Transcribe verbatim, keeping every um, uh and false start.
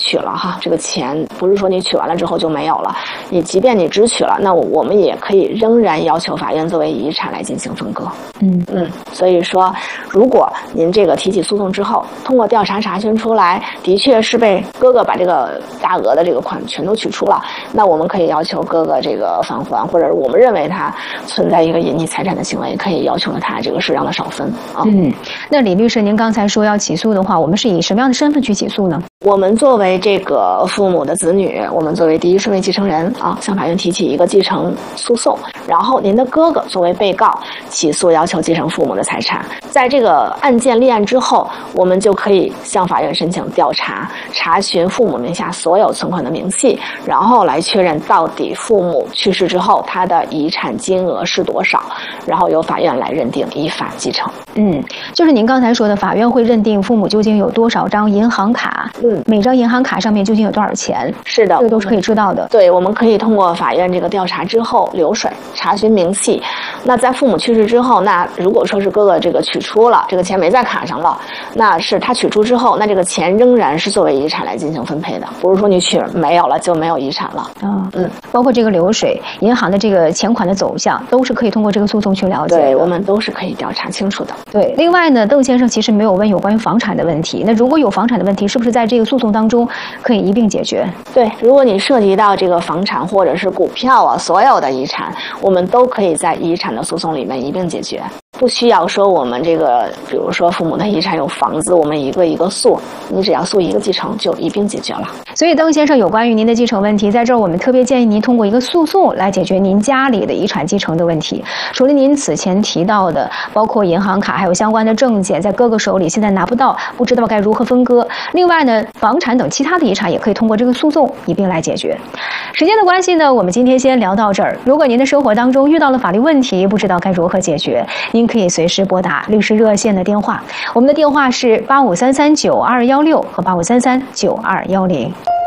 取了哈，这个钱不是说你取完了之后就没有了，你即便你只取了，那我们也可以仍然要求法院作为遗产来进行分割。 嗯嗯，所以说，如果您这个提起诉讼之后，通过调查查询出来，的确是被哥哥把这个大额的这个款全都取出了，那我们可以要求哥哥这个返还，或者是我们认为他存在一个隐匿财产的行为，可以要求他这个适当的少分啊。 嗯，那李律师，您刚才说要起诉的话，我们是以什么样的身份去起诉呢？ 我们作为这个父母的子女，我们作为第一顺位继承人啊，向法院提起一个继承诉讼，然后您的哥哥作为被告起诉要求继承父母的财产。在这个案件立案之后，我们就可以向法院申请调查，查询父母名下所有存款的明细，然后来确认到底父母去世之后他的遗产金额是多少，然后由法院来认定依法继承。 嗯，就是您刚才说的，法院会认定父母究竟有多少张银行卡，嗯，每张银行卡上面究竟有多少钱？ 是的， 这个都是可以知道的。 对，我们可以通过法院这个调查之后流水查询明细。那在父母去世之后，那如果说是哥哥这个取出了，这个钱没在卡上了，那是他取出之后，那这个钱仍然是作为遗产来进行分配的，不是说你取没有了就没有遗产了。 啊、哦，嗯，包括这个流水、银行的这个钱款的走向，都是可以通过这个诉讼去了解的。 对，我们都是可以调查清楚的。 对，另外呢，邓先生其实没有问有关于房产的问题。那如果有房产的问题，是不是在这个诉讼当中可以一并解决？ 对，如果你涉及到这个房产或者是股票啊，所有的遗产，我们都可以在遗产的诉讼里面一并解决。不需要说我们这个，比如说父母的遗产有房子，我们一个一个诉，你只要诉一个继承就一并解决了。 所以邓先生有关于您的继承问题，在这儿我们特别建议您通过一个诉讼来解决您家里的遗产继承的问题。除了您此前提到的，包括银行卡还有相关的证件在哥哥手里现在拿不到，不知道该如何分割。另外呢，房产等其他的遗产也可以通过这个诉讼一并来解决。时间的关系呢，我们今天先聊到这儿。如果您的生活当中遇到了法律问题，不知道该如何解决，您可以随时拨打律师热线的电话，我们的电话是八五三三九二幺六和八五三三九二幺零。